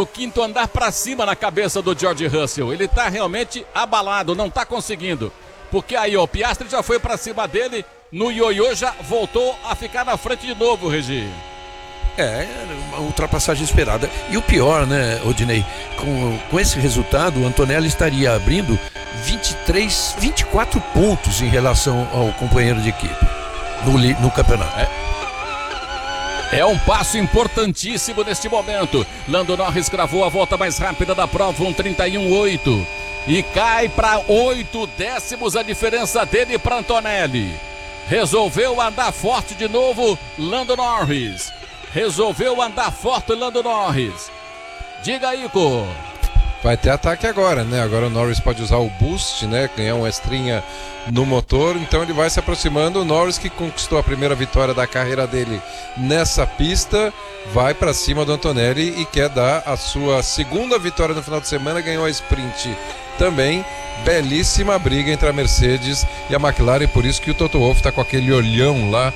O quinto andar para cima na cabeça do George Russell. Ele tá realmente abalado, não tá conseguindo. Porque aí, ó, o Piastri já foi para cima dele, no ioiô já voltou a ficar na frente de novo, Regi. Uma ultrapassagem esperada. E o pior, né, Odinei, com esse resultado, o Antonelli estaria abrindo 24 pontos em relação ao companheiro de equipe no campeonato. É um passo importantíssimo neste momento. Lando Norris gravou a volta mais rápida da prova, 1:31.8. E cai para 8 décimos a diferença dele para Antonelli. Resolveu andar forte de novo, Lando Norris. Resolveu andar forte, Lando Norris. Diga aí, Ico. Vai ter ataque agora, né? Agora o Norris pode usar o boost, né? Ganhar uma estrinha no motor. Então ele vai se aproximando. O Norris, que conquistou a primeira vitória da carreira dele nessa pista, vai para cima do Antonelli e quer dar a sua segunda vitória no final de semana. Ganhou a sprint também. Belíssima briga entre a Mercedes e a McLaren. Por isso que o Toto Wolff está com aquele olhão lá